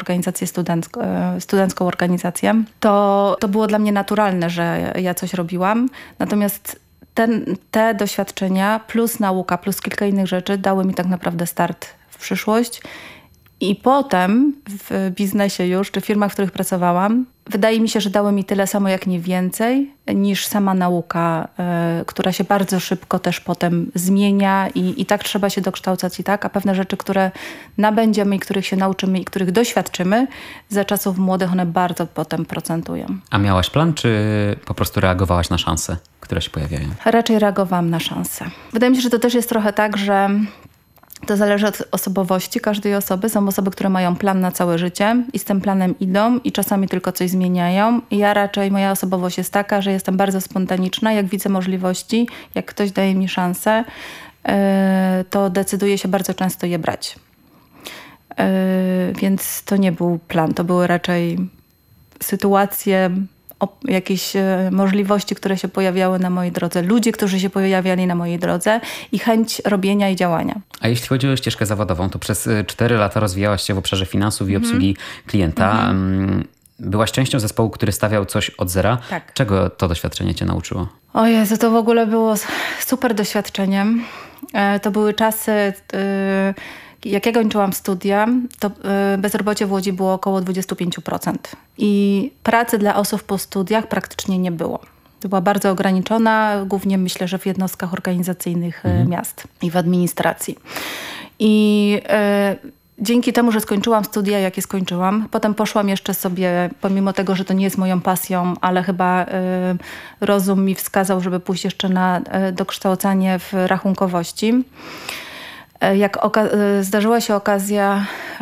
organizację studencką organizację, to było dla mnie naturalne, że ja coś robiłam. Natomiast te doświadczenia plus nauka, plus kilka innych rzeczy dały mi tak naprawdę start w przyszłość. I potem w biznesie już, czy w firmach, w których pracowałam, wydaje mi się, że dały mi tyle samo, jak nie więcej, niż sama nauka, która się bardzo szybko też potem zmienia i tak trzeba się dokształcać a pewne rzeczy, które nabędziemy i których się nauczymy i których doświadczymy, za czasów młodych one bardzo potem procentują. A miałaś plan, czy po prostu reagowałaś na szanse, które się pojawiają? Raczej reagowałam na szanse. Wydaje mi się, że to też jest trochę tak, że to zależy od osobowości każdej osoby. Są osoby, które mają plan na całe życie i z tym planem idą i czasami tylko coś zmieniają. Moja osobowość jest taka, że jestem bardzo spontaniczna. Jak widzę możliwości, jak ktoś daje mi szansę, to decyduję się bardzo często je brać. Więc to nie był plan, to były raczej sytuacje, jakieś możliwości, które się pojawiały na mojej drodze, ludzie, którzy się pojawiali na mojej drodze i chęć robienia i działania. A jeśli chodzi o ścieżkę zawodową, to przez 4 lata rozwijałaś się w obszarze finansów i obsługi klienta. Byłaś częścią zespołu, który stawiał coś od zera. Tak. Czego to doświadczenie cię nauczyło? O Jezu, to w ogóle było super doświadczeniem. To były czasy... Jak ja kończyłam studia, to bezrobocie w Łodzi było około 25%. I pracy dla osób po studiach praktycznie nie było. To była bardzo ograniczona, głównie myślę, że w jednostkach organizacyjnych miast i w administracji. I dzięki temu, że skończyłam studia, jakie skończyłam, potem poszłam jeszcze sobie, pomimo tego, że to nie jest moją pasją, ale chyba rozum mi wskazał, żeby pójść jeszcze na dokształcanie w rachunkowości. Jak zdarzyła się okazja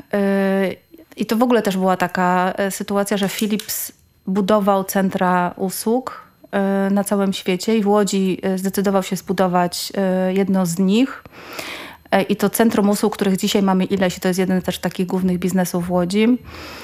i to w ogóle też była taka sytuacja, że Philips budował centra usług na całym świecie i w Łodzi zdecydował się zbudować jedno z nich. I to centrum usług, których dzisiaj mamy ileś, i to jest jeden też takich głównych biznesów w Łodzi.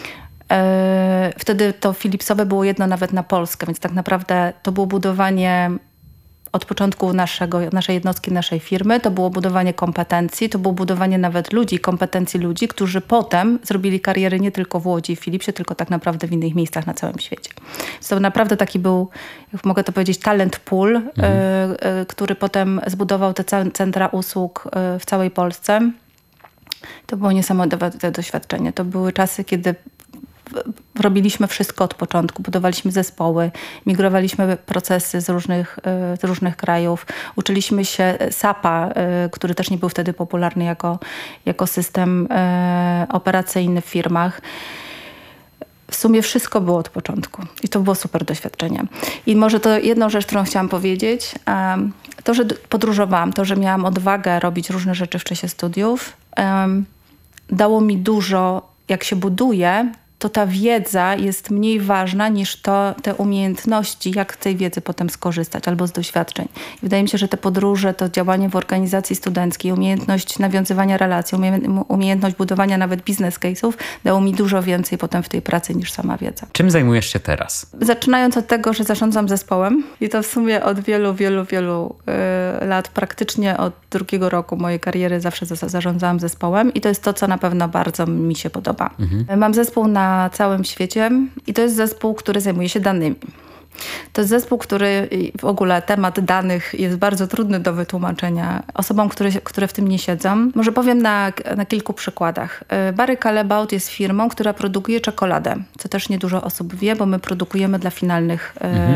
Wtedy to Philipsowe było jedno nawet na Polskę, więc tak naprawdę to było budowanie od początku naszej jednostki, naszej firmy. To było budowanie kompetencji, to było budowanie nawet ludzi, kompetencji ludzi, którzy potem zrobili kariery nie tylko w Łodzi i w Philipsie, tylko tak naprawdę w innych miejscach na całym świecie. Więc to naprawdę taki był, jak mogę to powiedzieć, talent pool, który potem zbudował te centra usług w całej Polsce. To było niesamowite doświadczenie. To były czasy, kiedy robiliśmy wszystko od początku, budowaliśmy zespoły, migrowaliśmy procesy z różnych krajów, uczyliśmy się SAP-a, który też nie był wtedy popularny jako system operacyjny w firmach. W sumie wszystko było od początku i to było super doświadczenie. I może to jedną rzecz, którą chciałam powiedzieć, to, że podróżowałam, to, że miałam odwagę robić różne rzeczy w czasie studiów, dało mi dużo, jak się buduje, to ta wiedza jest mniej ważna niż te umiejętności, jak z tej wiedzy potem skorzystać albo z doświadczeń. I wydaje mi się, że te podróże, to działanie w organizacji studenckiej, umiejętność nawiązywania relacji, umiejętność budowania nawet business case'ów dało mi dużo więcej potem w tej pracy niż sama wiedza. Czym zajmujesz się teraz? Zaczynając od tego, że zarządzam zespołem i to w sumie od wielu lat, praktycznie od 2 roku mojej kariery zawsze zarządzałam zespołem i to jest to, co na pewno bardzo mi się podoba. Mam zespół na całym świecie i to jest zespół, który zajmuje się danymi. To jest zespół, który w ogóle temat danych jest bardzo trudny do wytłumaczenia osobom, które w tym nie siedzą. Może powiem na kilku przykładach. Barry Callebaut jest firmą, która produkuje czekoladę, co też niedużo osób wie, bo my produkujemy dla finalnych,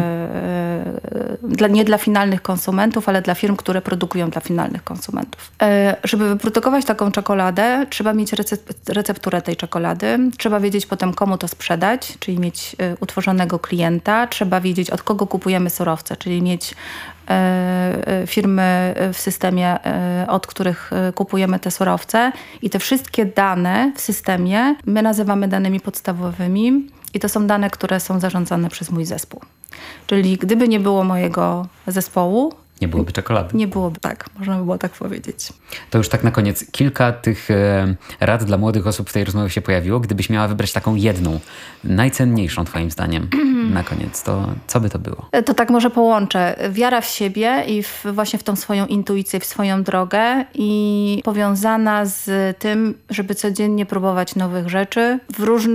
nie dla finalnych konsumentów, ale dla firm, które produkują dla finalnych konsumentów. Żeby wyprodukować taką czekoladę, trzeba mieć recepturę tej czekolady, trzeba wiedzieć potem, komu to sprzedać, czyli mieć utworzonego klienta, trzeba wiedzieć, od kogo kupujemy surowce, czyli mieć firmy w systemie, od których kupujemy te surowce i te wszystkie dane w systemie my nazywamy danymi podstawowymi i to są dane, które są zarządzane przez mój zespół. Czyli gdyby nie było mojego zespołu, nie byłoby czekolady. Nie byłoby, tak. Można by było tak powiedzieć. To już tak na koniec. Kilka tych rad dla młodych osób w tej rozmowie się pojawiło. Gdybyś miała wybrać taką jedną, najcenniejszą twoim zdaniem na koniec, to co by to było? To tak może połączę. Wiara w siebie i właśnie w tą swoją intuicję, w swoją drogę i powiązana z tym, żeby codziennie próbować nowych rzeczy w różnych